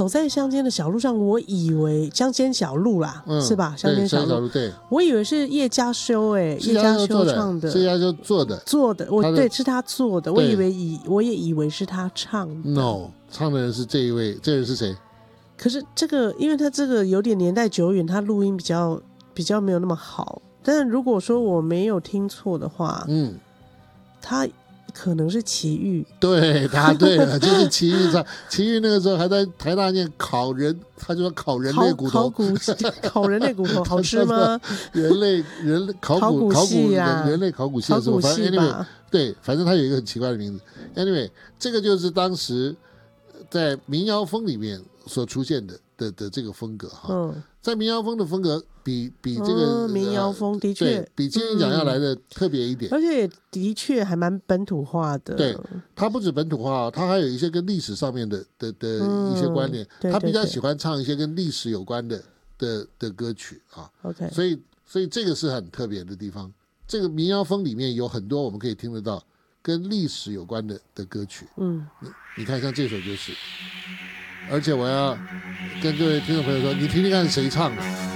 走在乡间的小路上，我以为乡间小路啦，是吧？乡间小路， 对， 我以为是叶嘉修叶嘉修唱的， 叶嘉修做的， 对，是他做的，我也以为是他唱的。 No， 唱的人是这一位，这人是谁？ 可是这个，因为他这个有点年代久远，他录音比较没有那么好。但是如果说我没有听错的话，他可能是齐豫。对， 答对了，就是齐豫唱。齐豫那个时候还在台大念烤人，他就说烤人类骨头， 烤人类骨头好吃吗？ 人类考古系啊， 人类考古系的时候，反正 anyway， 对，反正他有一个很奇怪的名字。anyway， 这个就是当时在民谣风里面所出现的这个风格哈。在民谣风的风格比这个民谣风的确比金鹰奖要来的特别一点， 而且的确还蛮本土化的。 对，它不止本土化，它还有一些跟历史上面的一些关联。他比较喜欢唱一些跟历史有关的歌曲啊。 OK， 所以这个是很特别的地方。这个民谣风里面有很多我们可以听得到跟历史有关的歌曲。你看像这首就是。而且我要跟各位听众朋友说，你听听看谁唱的。